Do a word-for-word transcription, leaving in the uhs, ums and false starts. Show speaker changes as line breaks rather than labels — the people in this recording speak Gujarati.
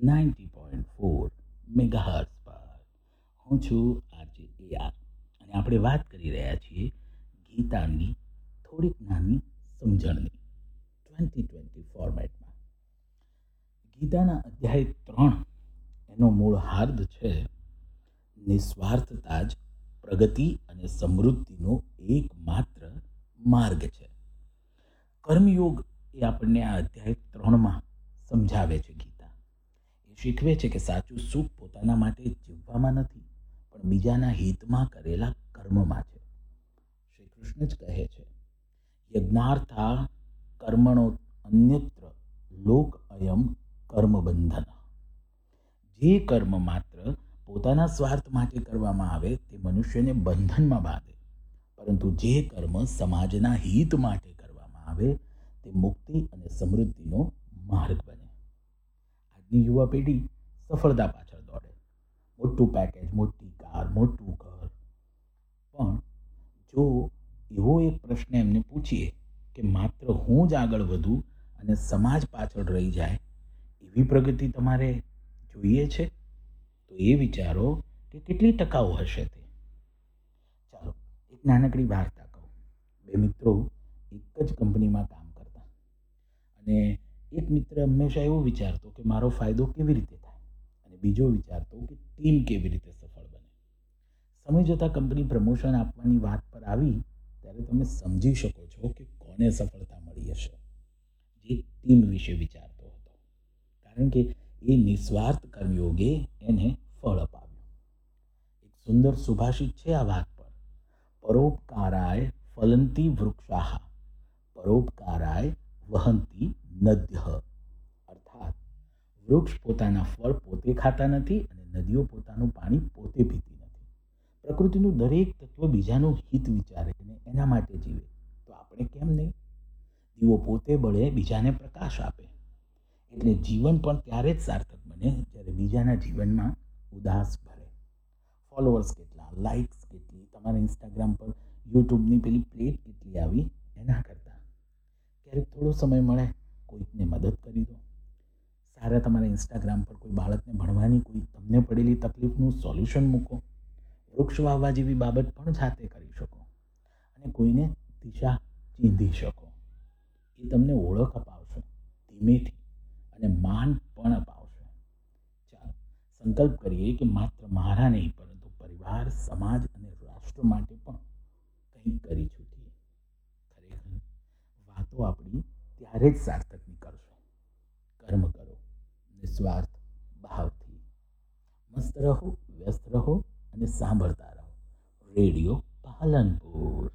નાઇન્ટી પોઈન્ટ ફોર મેગાહર્ટ્ઝ પર. હું છું આરજે એ આર અને આપણે વાત કરી રહ્યા છીએ ગીતાની થોડીક નાની સમજણની ટ્વેન્ટી ટ્વેન્ટી ફોર્મેટમાં. ગીતાના અધ્યાય ત્રણ એનો મૂળ હાર્દ છે નિસ્વાર્થતા જ પ્રગતિ અને સમૃદ્ધિનો એકમાત્ર માર્ગ છે. કર્મયોગ એ આપણને આ અધ્યાય ત્રણમાં સમજાવે છે. ગીતા એ શીખવે છે કે સાચું સુખ પોતાના માટે જીવવામાં નથી, પણ બીજાના હિતમાં કરેલા કર્મમાં છે. શ્રી કૃષ્ણ જ કહે છે, યજ્ઞાર્થા કર્મણો અન્યત્ર લોક અયમ કર્મબંધન. જે કર્મ માત્ર પોતાના સ્વાર્થ માટે કરવામાં આવે તે મનુષ્યને બંધનમાં બાંધે, પરંતુ જે કર્મ સમાજના હિત માટે કરવામાં આવે તે મુક્તિ અને સમૃદ્ધિનો માર્ગ બને. આજની યુવા પેઢી સફળતા પાછળ દોડે, મોટું પેકેજ, મોટી કાર, મોટું ઘર. પણ જો એવો એક પ્રશ્ન એમને પૂછીએ કે માત્ર હું જ આગળ વધું અને સમાજ પાછળ રહી જાય એવી પ્રગતિ તમારે જોઈએ છે, તો એ વિચારો કે કેટલી ટકાઉ હશે તે. ચાલો એક નાનકડી વાર્તા કહું. બે મિત્રો એક જ કંપનીમાં કામ કરતા અને એક મિત્ર હંમેશા એવું વિચારતો કે મારો ફાયદો કેવી રીતે થાય અને બીજો વિચારતો કે ટીમ કેવી રીતે સફળ બને. સમય જતાં કંપની પ્રમોશન આપવાની વાત પર આવી ત્યારે તમે સમજી શકો છો કે કોને સફળતા મળી હશે. જે ટીમ વિશે વિચારતો હતો, કારણ કે એ નિસ્વાર્થ કર્મયોગે એને ફળ અપાવ્યું. એક સુંદર સુભાષિત છે આ વાત પર, પરોપકારાય ફલંતી વૃક્ષાહ પરોપકારાય વહંતી નદ્યઃ. અર્થાત વૃક્ષ પોતાના ફળ પોતે ખાતા નથી અને નદીઓ પોતાનું પાણી પોતે પીતી નથી. પ્રકૃતિનું દરેક તત્વ બીજાનું હિત વિચારે અને એના માટે જીવે, તો આપણે કેમ નહીં? દીવો પોતે બળે, બીજાને પ્રકાશ આપે. એટલે જીવન પણ ત્યારે જ સાર્થક બને જ્યારે બીજાના જીવનમાં ઉદાસ ભરે. ફોલોઅર્સ કેટલા, લાઇક્સ કેટલી, તમારા ઇન્સ્ટાગ્રામ પર યુટ્યુબની પેલી પ્લેટ કેટલી આવી, એના કરતાં ક્યારેક થોડો સમય મળે કોઈકને મદદ કરી દો. સારા તમારા ઇન્સ્ટાગ્રામ પર કોઈ બાળકને ભણવાની કોઈ તમને પડેલી તકલીફનું સોલ્યુશન મૂકો. વૃક્ષ વાવવા જેવી બાબત પણ જાતે કરી શકો અને કોઈને દિશા ચીંધી શકો. એ તમને ઓળખ અપાવશે ધીમેથી અને માન પણ અપાવશે. ચાલો સંકલ્પ કરીએ કે માત્ર મારા નહીં પરંતુ પરિવાર, સમાજ અને રાષ્ટ્ર માટે પણ કંઈક કરી છૂટીએ. ખરેખર વાતો આપણી ત્યારે જ સાર્થક નીકળશે. કર્મ કરો નિસ્વાર્થ ભાવથી. મસ્ત રહો, વ્યસ્ત રહો અને સાંભળતા રહો રેડિયો પાલનપુર.